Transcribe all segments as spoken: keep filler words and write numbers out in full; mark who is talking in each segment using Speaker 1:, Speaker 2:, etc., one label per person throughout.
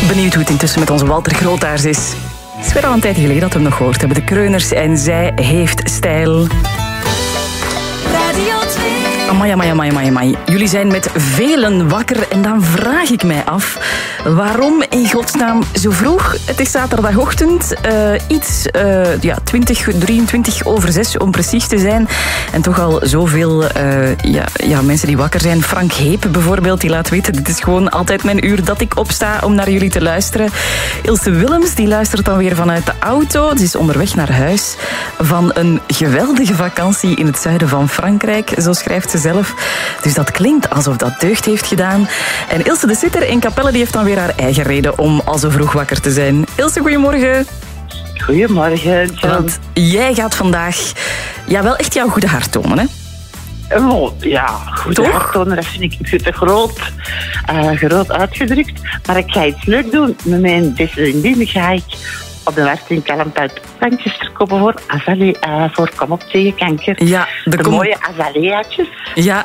Speaker 1: Benieuwd hoe het intussen met onze Walter Grootaars is. Het is weer al een tijd geleden dat we hem nog gehoord hebben. De Kreuners en Zij heeft stijl.
Speaker 2: Radio twee.
Speaker 1: Amai, amai, amai, amai, amai. Jullie zijn met velen wakker en dan vraag ik mij af... waarom in godsnaam zo vroeg? Het is zaterdagochtend, uh, iets uh, ja, twintig, drieëntwintig over zes om precies te zijn. En toch al zoveel uh, ja, ja, mensen die wakker zijn. Frank Heep bijvoorbeeld, die laat weten... dit is gewoon altijd mijn uur dat ik opsta om naar jullie te luisteren. Ilse Willems, die luistert dan weer vanuit de auto. Ze is onderweg naar huis van een geweldige vakantie in het zuiden van Frankrijk. Zo schrijft ze zelf. Dus dat klinkt alsof dat deugd heeft gedaan. En Ilse de Sitter in Capelle die heeft dan weer haar eigen reden om al zo vroeg wakker te zijn. Ilse, goedemorgen.
Speaker 3: Goedemorgen, John.
Speaker 1: Want jij gaat vandaag ja, wel echt jouw goede hart tonen, hè?
Speaker 3: Oh, ja, goede
Speaker 1: Toch?
Speaker 3: hart tonen, dat vind ik, ik vind het te groot, uh, groot uitgedrukt. Maar ik ga iets leuk doen. Met mijn beste vriendin ga ik op de markt in Kalmthout plantjes verkopen voor azalea, uh, voor kom op tegen kanker.
Speaker 1: Ja, de,
Speaker 3: de
Speaker 1: kom...
Speaker 3: mooie azaleaatjes.
Speaker 1: Ja,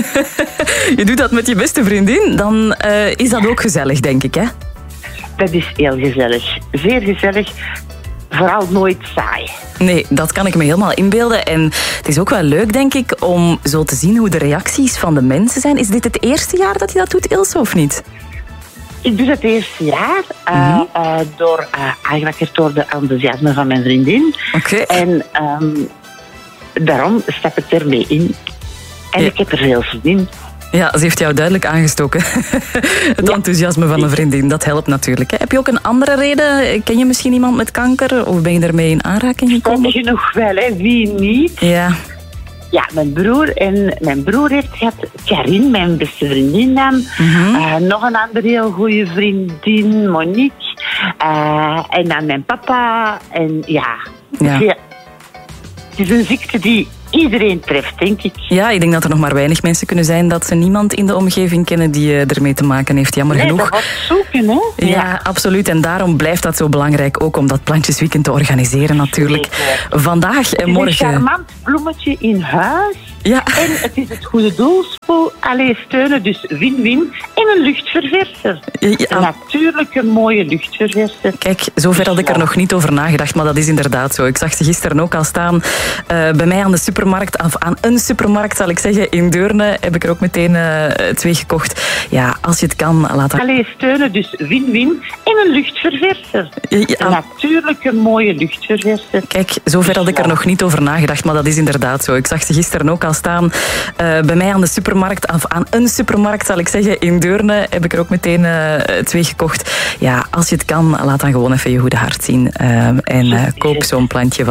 Speaker 1: je doet dat met je beste vriendin, dan uh, is dat ook gezellig, denk ik, hè?
Speaker 3: Dat is heel gezellig. Zeer gezellig. Vooral nooit saai.
Speaker 1: Nee, dat kan ik me helemaal inbeelden. En het is ook wel leuk, denk ik, om zo te zien hoe de reacties van de mensen zijn. Is dit het eerste jaar dat je dat doet, Ilse, of niet?
Speaker 3: Ik doe het eerste jaar, uh,
Speaker 1: Mm-hmm.
Speaker 3: uh, door, uh, eigenlijk door de enthousiasme van mijn vriendin.
Speaker 1: Oké. Okay.
Speaker 3: En um, daarom stap ik ermee in. En
Speaker 1: Ja.
Speaker 3: ik heb er heel zin in.
Speaker 1: Ja, ze heeft jou duidelijk aangestoken. Het
Speaker 3: Ja.
Speaker 1: enthousiasme van een vriendin, dat helpt natuurlijk. Hè. Heb je ook een andere reden? Ken je misschien iemand met kanker? Of ben je ermee in aanraking gekomen?
Speaker 3: Spijtig genoeg wel, hè. Wie niet?
Speaker 1: Ja.
Speaker 3: Ja, mijn broer. En mijn broer heeft gehad Karin, mijn beste vriendin dan.
Speaker 1: Mm-hmm.
Speaker 3: Uh, nog een andere heel goede vriendin, Monique. Uh, en dan mijn papa. En ja,
Speaker 1: Ja.
Speaker 3: ja, het is een ziekte die iedereen treft, denk ik.
Speaker 1: Ja, ik denk dat er nog maar weinig mensen kunnen zijn dat ze niemand in de omgeving kennen die uh, ermee te maken heeft. Jammer
Speaker 3: Nee,
Speaker 1: genoeg.
Speaker 3: dat wordt zoeken, hè?
Speaker 1: Ja, ja, absoluut. En daarom blijft dat zo belangrijk ook om dat plantjesweekend te organiseren natuurlijk.
Speaker 3: Zeker.
Speaker 1: Vandaag en
Speaker 3: Het is
Speaker 1: morgen.
Speaker 3: een charmant bloemetje in huis.
Speaker 1: Ja.
Speaker 3: En het is het goede doelspel. Allee, steunen, dus win-win. En een luchtververser.
Speaker 1: Ja,
Speaker 3: Een natuurlijke, mooie luchtververser.
Speaker 1: Kijk, zover had ik er nog niet over nagedacht, maar dat is inderdaad zo. Ik zag ze gisteren ook al staan uh, bij mij aan de supermarkt, of aan een supermarkt zal ik zeggen, in Deurne. Heb ik er ook meteen uh, twee gekocht. Ja, als je het kan, laat dat...
Speaker 3: Allee, steunen, dus win-win. En een luchtververser.
Speaker 1: Ja,
Speaker 3: Een natuurlijke, mooie luchtververser.
Speaker 1: Kijk, zover had ik er nog niet over nagedacht, maar dat is inderdaad zo. Ik zag ze gisteren ook al staan uh, bij mij aan de supermarkt, of aan een supermarkt zal ik zeggen, in Deurne. Heb ik er ook meteen uh, twee gekocht. Ja, als je het kan, laat dan gewoon even je goede hart zien. Uh, en uh, koop zo'n plantje van